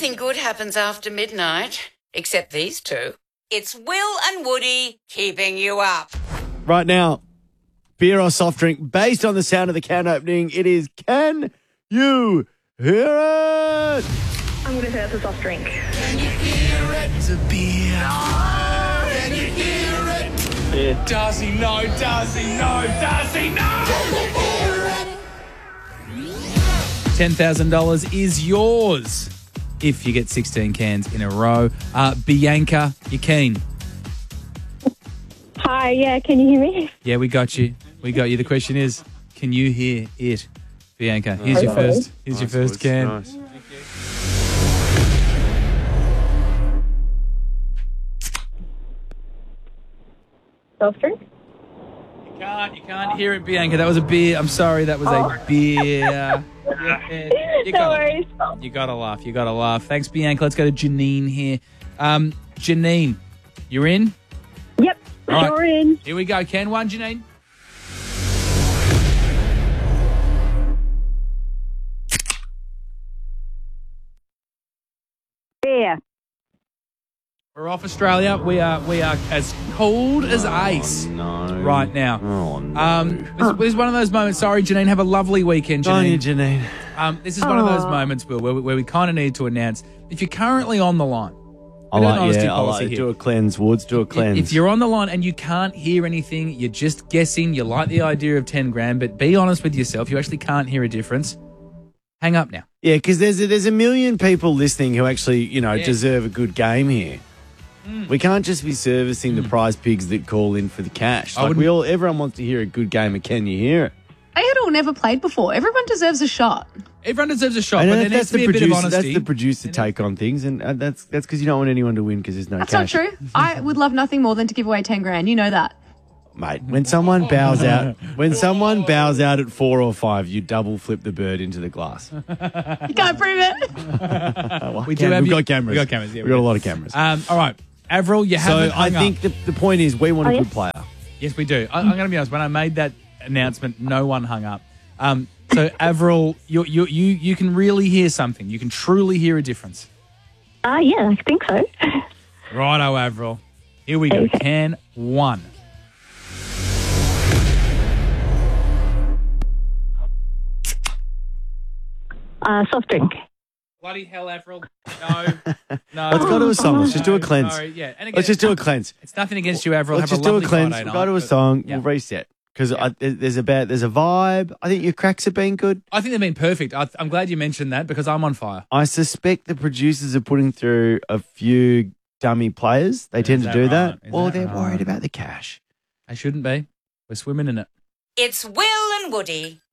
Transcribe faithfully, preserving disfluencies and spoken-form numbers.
Nothing good happens after midnight, except these two. It's Will and Woody keeping you up. Right now, beer or soft drink, based on the sound of the can opening, it is Can You Hear It? I'm going to say that's a soft drink. Can you hear it? It's a beer. No! Can you hear it? Yeah. Does he know? Does he know? Does he know? Can you hear it? ten thousand dollars is yours if you get sixteen cans in a row. Uh, Bianca, you keen? Hi, yeah, can you hear me? Yeah, we got you. We got you. The question is, can you hear it? Bianca, here's your Hello. first. Here's your Nice first voice, can. nice. Soft drink? You can't, you can't hear it, Bianca. That was a beer. I'm sorry, that was a beer. Yeah, you No gotta- worries. You gotta laugh. You gotta laugh. Thanks, Bianca. Let's go to Janine here. Um, Janine, you're in? Yep, All right. you're in. Here we go. Can one, Janine? Beer. We're off Australia. We are we are as cold as ice No. right now. Oh, no. Um, this, this is one of those moments. Sorry, Janine. Have a lovely weekend, Don't you, Janine. Janine? Um, this is one of those moments, Will, where we, where we kind of need to announce if you're currently on the line. I we do an like, honesty yeah, I policy like here. do a cleanse, Woods, do a If- cleanse. If you're on the line and you can't hear anything, you're just guessing, you like the idea of ten grand, but be honest with yourself, you actually can't hear a difference, hang up now. Yeah, because there's a, there's a million people listening who actually, you know, Yeah. deserve a good game here. We can't just be servicing the prize pigs that call in for the cash. I Like wouldn't- we all, everyone wants to hear a good game of Can You Hear It? They had all never played before. Everyone deserves a shot. Everyone deserves a shot, I know but there that- needs that's to the be a bit of producer. honesty. That's the producer take on things, and uh, that's that's because you don't want anyone to win because there's no That's cash. not true. I would love nothing more than to give away ten grand. You know that. Mate, when someone bows out, when someone bows out at four or five, you double flip the bird into the glass. You can't prove it. We do Cam- have We've you- got cameras. we got cameras, yeah, We've we got a do. lot of cameras. Um, all right, Avril, you so haven't I hung think up. the, the point is we want a Oh, good yes? player. Yes, we do. I, I'm going to be honest. When I made that announcement, no one hung up. Um, so, Avril, you, you you you can really hear something. You can truly hear a difference. Uh, yeah, I think so. Righto, Avril. Here we go. Okay. Can one. Uh, soft drink. Bloody hell, Avril. No. No. Let's go to a song. Let's just do a No, cleanse. Sorry, yeah. And again, Let's just do a cleanse. It's nothing against you, Avril. Let's Have just do a lovely cleanse. Friday We'll go to a night, but- song. Yeah. We'll reset because Yeah. there's a bad, there's a vibe. I think your cracks have been good. I think they've been perfect. I, I'm glad you mentioned that because I'm on fire. I suspect the producers are putting through a few dummy players. They tend to that do that. right? Is Well, that they're right? worried about the cash. They shouldn't be. We're swimming in it. It's Will and Woody